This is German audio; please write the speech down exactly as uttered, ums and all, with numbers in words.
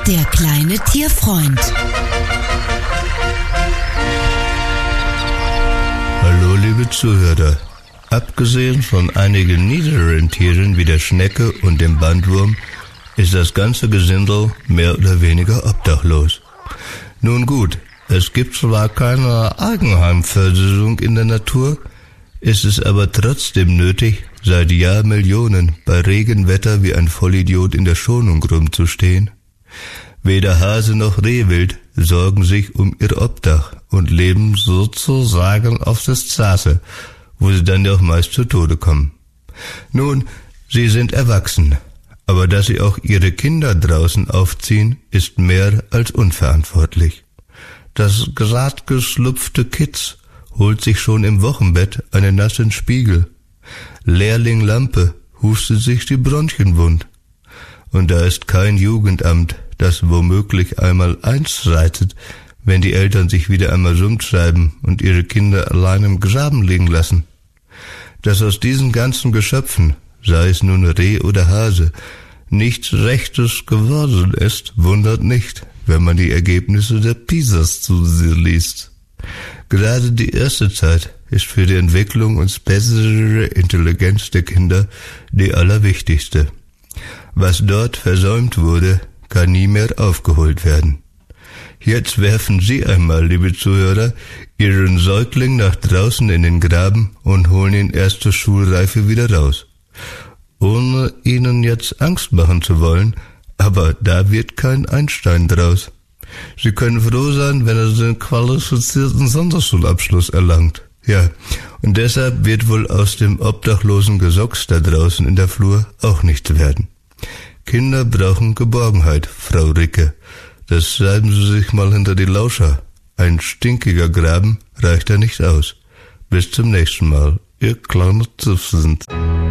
Der kleine Tierfreund. Hallo liebe Zuhörer. Abgesehen von einigen niederen Tieren wie der Schnecke und dem Bandwurm ist das ganze Gesindel mehr oder weniger obdachlos. Nun gut, es gibt zwar keine Eigenheimversicherung in der Natur, ist es aber trotzdem nötig, seit Jahrmillionen bei Regenwetter wie ein Vollidiot in der Schonung rumzustehen. Weder Hase noch Rehwild sorgen sich um ihr Obdach und leben sozusagen auf der Straße, wo sie dann ja auch meist zu Tode kommen. Nun, sie sind erwachsen, aber dass sie auch ihre Kinder draußen aufziehen, ist mehr als unverantwortlich. Das grad geschlüpfte Kitz holt sich schon im Wochenbett einen nassen Spiegel. Lehrling Lampe hustet sich die Bronchien wund. Und da ist kein Jugendamt, das womöglich einmal einschreitet, wenn die Eltern sich wieder einmal rumtreiben und ihre Kinder allein im Graben liegen lassen. Dass aus diesen ganzen Geschöpfen, sei es nun Reh oder Hase, nichts Rechtes geworden ist, wundert nicht, wenn man die Ergebnisse der PISAs zu sich liest. Gerade die erste Zeit ist für die Entwicklung und bessere Intelligenz der Kinder die allerwichtigste. Was dort versäumt wurde, kann nie mehr aufgeholt werden. Jetzt werfen Sie einmal, liebe Zuhörer, Ihren Säugling nach draußen in den Graben und holen ihn erst zur Schulreife wieder raus. Ohne Ihnen jetzt Angst machen zu wollen, aber da wird kein Einstein draus. Sie können froh sein, wenn er den qualifizierten Sonderschulabschluss erlangt. Ja, und deshalb wird wohl aus dem obdachlosen Gesocks da draußen in der Flur auch nichts werden. Kinder brauchen Geborgenheit, Frau Ricke. Das schreiben Sie sich mal hinter die Lauscher. Ein stinkiger Graben reicht da nicht aus. Bis zum nächsten Mal, Ihr kleine Zipfsend.